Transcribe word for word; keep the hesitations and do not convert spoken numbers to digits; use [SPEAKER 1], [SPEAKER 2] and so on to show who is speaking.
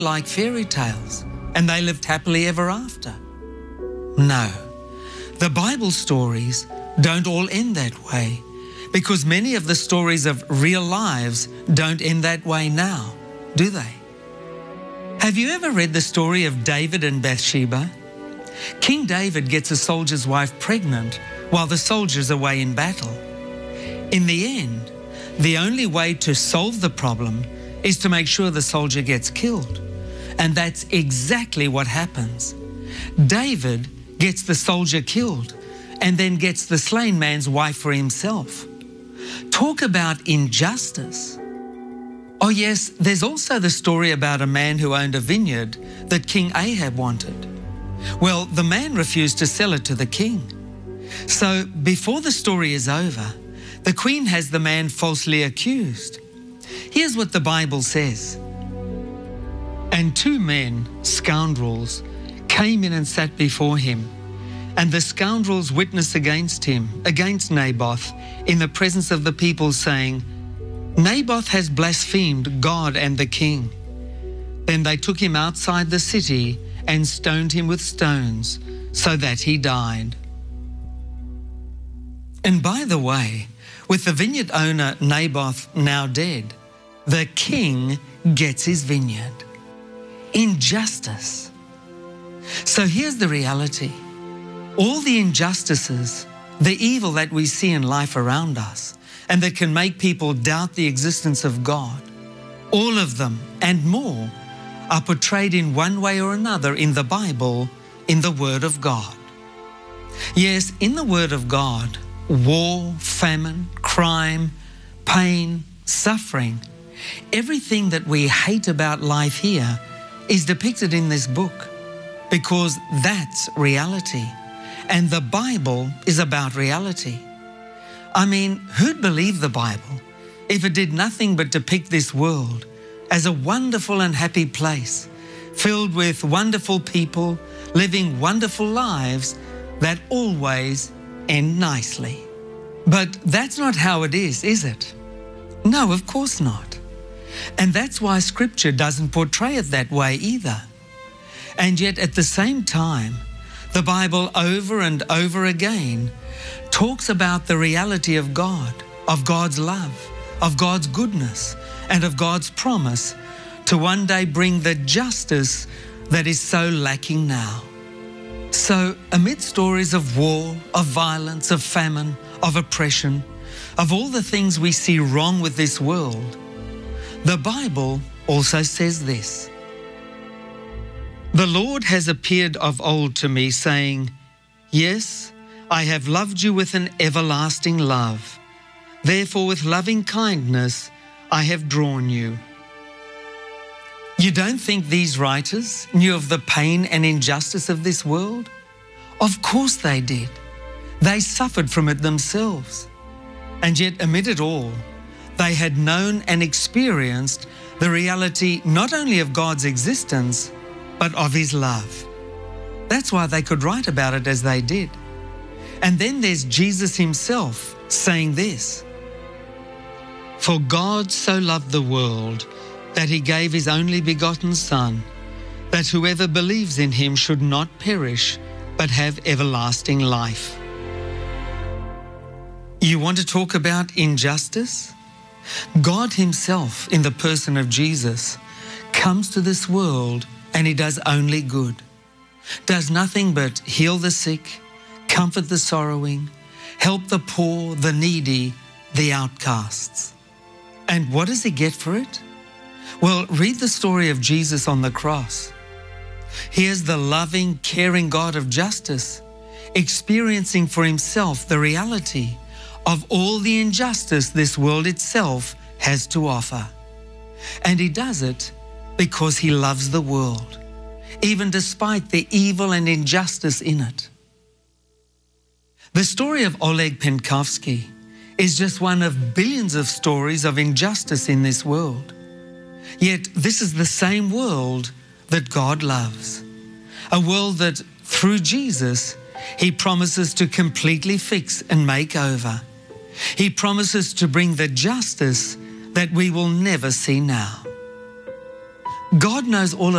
[SPEAKER 1] like fairy tales and they lived happily ever after. No, the Bible stories don't all end that way, because many of the stories of real lives don't end that way now, do they? Have you ever read the story of David and Bathsheba? King David gets a soldier's wife pregnant while the soldier's away in battle. In the end, the only way to solve the problem is to make sure the soldier gets killed. And that's exactly what happens. David gets the soldier killed and then gets the slain man's wife for himself. Talk about injustice. Oh yes, there's also the story about a man who owned a vineyard that King Ahab wanted. Well, the man refused to sell it to the king. So before the story is over, the queen has the man falsely accused. Here's what the Bible says. And two men, scoundrels, came in and sat before him. And the scoundrels witnessed against him, against Naboth, in the presence of the people, saying, Naboth has blasphemed God and the king. Then they took him outside the city and stoned him with stones, so that he died. And by the way, with the vineyard owner Naboth now dead, the king gets his vineyard. Injustice. So here's the reality. All the injustices, the evil that we see in life around us, and that can make people doubt the existence of God, all of them and more are portrayed in one way or another in the Bible, in the Word of God. Yes, in the Word of God, war, famine, crime, pain, suffering, everything that we hate about life here is depicted in this book, because that's reality. And the Bible is about reality. I mean, who'd believe the Bible if it did nothing but depict this world as a wonderful and happy place, filled with wonderful people living wonderful lives that always end nicely? But that's not how it is, is it? No, of course not. And that's why Scripture doesn't portray it that way either. And yet at the same time, the Bible over and over again talks about the reality of God, of God's love, of God's goodness, and of God's promise to one day bring the justice that is so lacking now. So amid stories of war, of violence, of famine, of oppression, of all the things we see wrong with this world, the Bible also says this. The Lord has appeared of old to me, saying, Yes, I have loved you with an everlasting love. Therefore with loving kindness I have drawn you. You don't think these writers knew of the pain and injustice of this world? Of course they did. They suffered from it themselves. And yet amid it all, they had known and experienced the reality not only of God's existence, but of His love. That's why they could write about it as they did. And then there's Jesus Himself saying this, For God so loved the world that He gave His only begotten Son, that whoever believes in Him should not perish, but have everlasting life. You want to talk about injustice? God Himself, in the person of Jesus, comes to this world and He does only good, does nothing but heal the sick, comfort the sorrowing, help the poor, the needy, the outcasts. And what does He get for it? Well, read the story of Jesus on the cross. Here's the loving, caring God of justice experiencing for Himself the reality of all the injustice this world itself has to offer. And He does it because He loves the world, even despite the evil and injustice in it. The story of Oleg Penkovsky is just one of billions of stories of injustice in this world. Yet this is the same world that God loves, a world that through Jesus He promises to completely fix and make over. He promises to bring the justice that we will never see now. God knows all